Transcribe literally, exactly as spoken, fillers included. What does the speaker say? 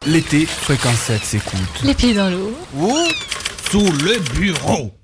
L'été, Fréquence sept s'écoute. Les pieds dans l'eau. Ou sous le bureau.